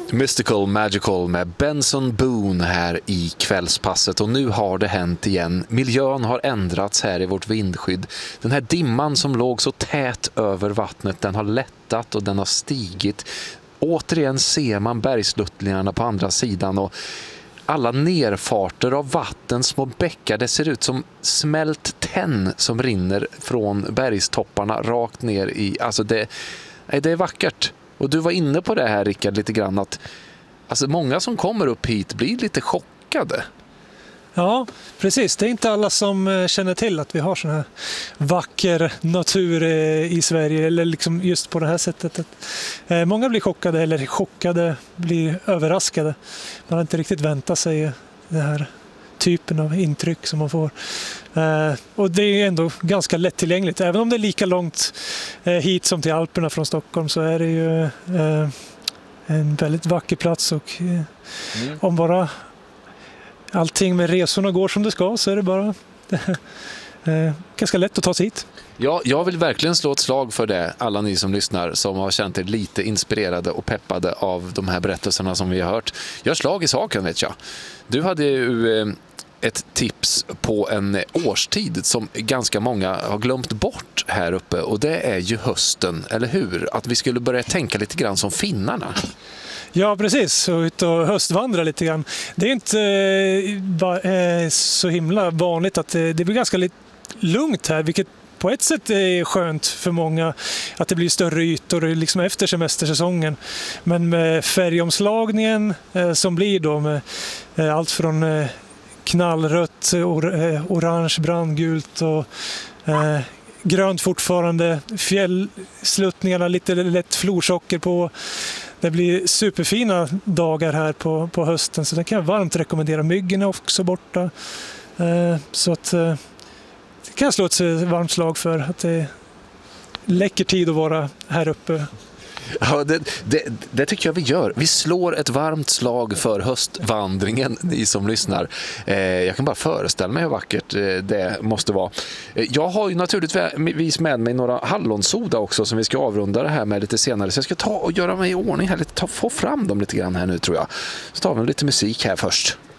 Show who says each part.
Speaker 1: Mystical Magical med Benson Boone här i kvällspasset, och nu har det hänt igen. Miljön har ändrats här i vårt vindskydd. Den här dimman som låg så tät över vattnet, den har lättat och den har stigit. Återigen ser man bergsluttningarna på andra sidan och alla nerfarter av vatten, små bäckar, det ser ut som smält tenn som rinner från bergstopparna rakt ner i, alltså det är vackert. Och du var inne på det här, Rickard, lite grann att alltså många som kommer upp hit blir lite chockade.
Speaker 2: Ja, precis. Det är inte alla som känner till att vi har sån här vacker natur i Sverige, eller liksom just på det här sättet. Många blir chockade, blir överraskade. Man har inte riktigt väntat sig den här typen av intryck som man får. Och det är ändå ganska lättillgängligt. Även om det är lika långt hit som till Alperna från Stockholm, så är det ju en väldigt vacker plats, och om bara allting med resorna går som det ska, så är det bara ganska lätt att ta sig hit.
Speaker 1: Ja, jag vill verkligen slå ett slag för det, alla ni som lyssnar som har känt er lite inspirerade och peppade av de här berättelserna som vi har hört. Gör slag i saken, vet jag. Du hade ju ett tips på en årstid som ganska många har glömt bort här uppe, och det är ju hösten, eller hur? Att vi skulle börja tänka lite grann som finnarna.
Speaker 2: Ja, precis. Och ut och höstvandra lite grann. Det är inte så himla vanligt att det blir ganska lugnt här, vilket på ett sätt är skönt för många, att det blir större ytor liksom efter semestersäsongen. Men med färgomslagningen som blir då med allt från knallrött, orange, brandgult och grönt fortfarande, fjällsluttningarna, lite lätt florsocker på. Det blir superfina dagar här på hösten, så det kan jag varmt rekommendera. Myggen är också borta. Så att det kan jag slå ett varmt slag för, att det är läcker tid att vara här uppe.
Speaker 1: Ja, det tycker jag vi gör. Vi slår ett varmt slag för höstvandringen, ni som lyssnar. Jag kan bara föreställa mig hur vackert det måste vara. Jag har ju naturligtvis med mig några hallonsoda också som vi ska avrunda det här med lite senare. Så jag ska ta och göra mig i ordning här, få fram dem lite grann här nu, tror jag. Så tar vi lite musik här först.